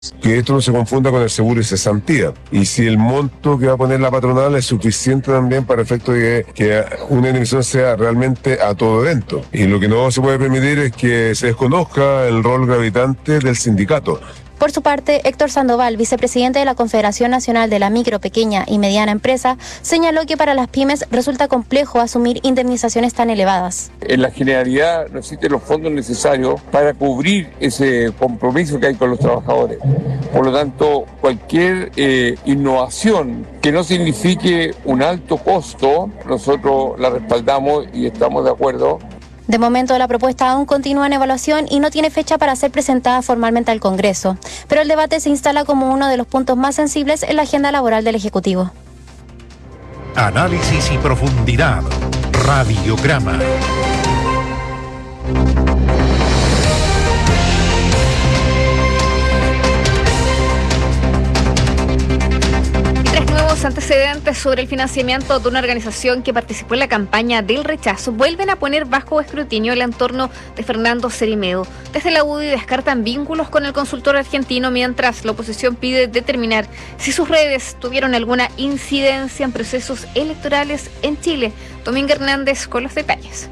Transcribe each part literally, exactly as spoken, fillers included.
Que esto no se confunda con el seguro y cesantía. Y si el monto que va a poner la patronal es suficiente también para efecto de que una indemnización sea realmente a todo evento. Y lo que no se puede permitir es que se desconozca el rol gravitante del sindicato. Por su parte, Héctor Sandoval, vicepresidente de la Confederación Nacional de la Micro, Pequeña y Mediana Empresa, señaló que para las pymes resulta complejo asumir indemnizaciones tan elevadas. En la generalidad no existen los fondos necesarios para cubrir ese compromiso que hay con los trabajadores. Por lo tanto, cualquier eh, innovación que no signifique un alto costo, nosotros la respaldamos y estamos de acuerdo. De momento, la propuesta aún continúa en evaluación y no tiene fecha para ser presentada formalmente al Congreso, pero el debate se instala como uno de los puntos más sensibles en la agenda laboral del Ejecutivo. Análisis y profundidad. Radiograma. Antecedentes sobre el financiamiento de una organización que participó en la campaña del rechazo vuelven a poner bajo escrutinio el entorno de Fernando Cerime. Desde la U D I descartan vínculos con el consultor argentino, mientras la oposición pide determinar si sus redes tuvieron alguna incidencia en procesos electorales en Chile. Domingo Hernández con los detalles.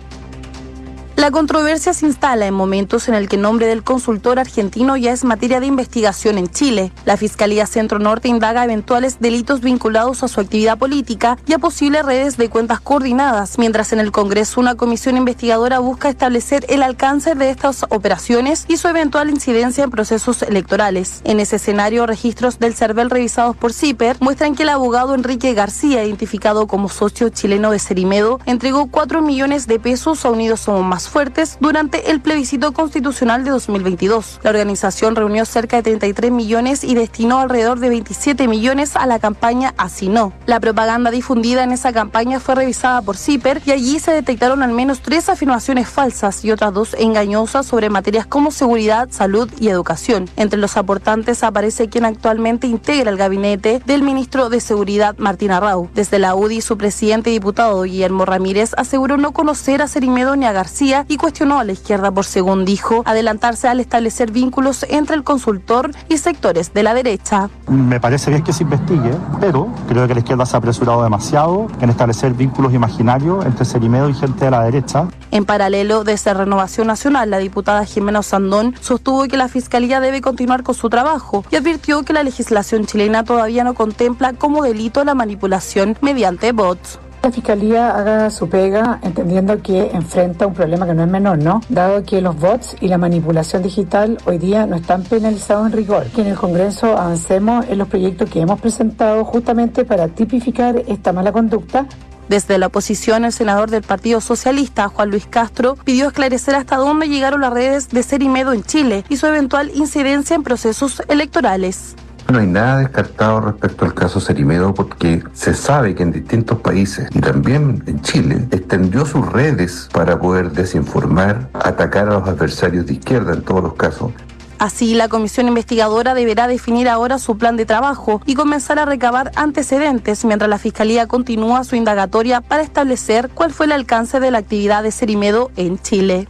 La controversia se instala en momentos en el que el nombre del consultor argentino ya es materia de investigación en Chile. La Fiscalía Centro Norte indaga eventuales delitos vinculados a su actividad política y a posibles redes de cuentas coordinadas, mientras en el Congreso una comisión investigadora busca establecer el alcance de estas operaciones y su eventual incidencia en procesos electorales. En ese escenario, registros del CERVEL revisados por CIPER muestran que el abogado Enrique García, identificado como socio chileno de Cerime, entregó cuatro millones de pesos a Unidos Somos Más Fuertes durante el plebiscito constitucional de dos mil veintidós. La organización reunió cerca de treinta y tres millones y destinó alrededor de veintisiete millones a la campaña Así No. La propaganda difundida en esa campaña fue revisada por CIPER y allí se detectaron al menos tres afirmaciones falsas y otras dos engañosas sobre materias como seguridad, salud y educación. Entre los aportantes aparece quien actualmente integra el gabinete del ministro de Seguridad, Martín Arrau. Desde la U D I, su presidente y diputado Guillermo Ramírez aseguró no conocer a Cerime ni a García y cuestionó a la izquierda por, según dijo, adelantarse al establecer vínculos entre el consultor y sectores de la derecha. Me parece bien que se investigue, pero creo que la izquierda se ha apresurado demasiado en establecer vínculos imaginarios entre Cerime y gente de la derecha. En paralelo, desde Renovación Nacional, la diputada Jimena Osandón sostuvo que la Fiscalía debe continuar con su trabajo y advirtió que la legislación chilena todavía no contempla como delito la manipulación mediante bots. La Fiscalía haga su pega entendiendo que enfrenta un problema que no es menor, ¿no? Dado que los bots y la manipulación digital hoy día no están penalizados en rigor. Que en el Congreso avancemos en los proyectos que hemos presentado justamente para tipificar esta mala conducta. Desde la oposición, el senador del Partido Socialista, Juan Luis Castro, pidió esclarecer hasta dónde llegaron las redes de Cerime en Chile y su eventual incidencia en procesos electorales. No hay nada descartado respecto al caso Cerime porque se sabe que en distintos países y también en Chile extendió sus redes para poder desinformar, atacar a los adversarios de izquierda en todos los casos. Así, la comisión investigadora deberá definir ahora su plan de trabajo y comenzar a recabar antecedentes mientras la Fiscalía continúa su indagatoria para establecer cuál fue el alcance de la actividad de Cerime en Chile.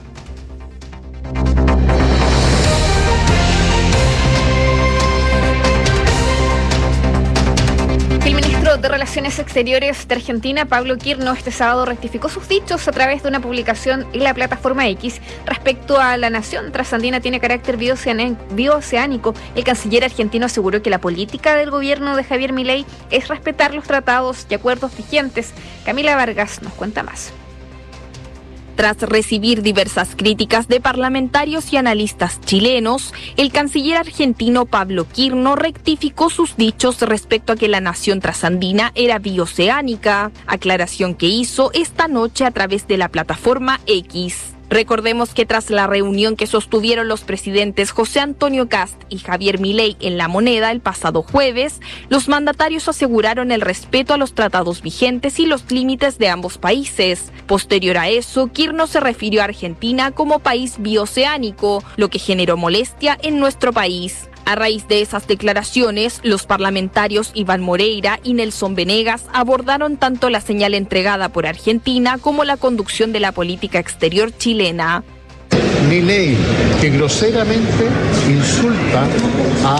De Relaciones Exteriores de Argentina, Pablo Quirno, este sábado rectificó sus dichos a través de una publicación en la plataforma X respecto a la nación trasandina tiene carácter bioceánico. El canciller argentino aseguró que la política del gobierno de Javier Milei es respetar los tratados y acuerdos vigentes. Camila Vargas nos cuenta más. Tras recibir diversas críticas de parlamentarios y analistas chilenos, el canciller argentino Pablo Quirno rectificó sus dichos respecto a que la nación trasandina era bioceánica, aclaración que hizo esta noche a través de la plataforma X. Recordemos que tras la reunión que sostuvieron los presidentes José Antonio Kast y Javier Milei en La Moneda el pasado jueves, los mandatarios aseguraron el respeto a los tratados vigentes y los límites de ambos países. Posterior a eso, Quirno se refirió a Argentina como país bioceánico, lo que generó molestia en nuestro país. A raíz de esas declaraciones, los parlamentarios Iván Moreira y Nelson Venegas abordaron tanto la señal entregada por Argentina como la conducción de la política exterior chilena. Milei, que groseramente insulta a